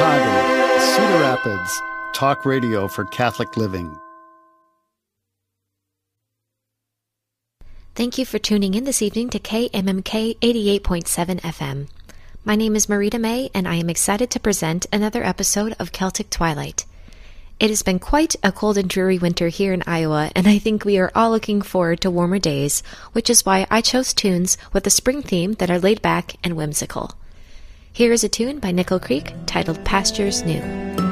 Chicago, Cedar Rapids, talk radio for Catholic living. Thank you for tuning in this evening to KMMK 88.7 FM. My name is Marita May, and I am excited to present another episode of Celtic Twilight. It has been quite a cold and dreary winter here in Iowa, and I think we are all looking forward to warmer days, which is why I chose tunes with a spring theme that are laid back and whimsical. Here is a tune by Nickel Creek titled Pastures New.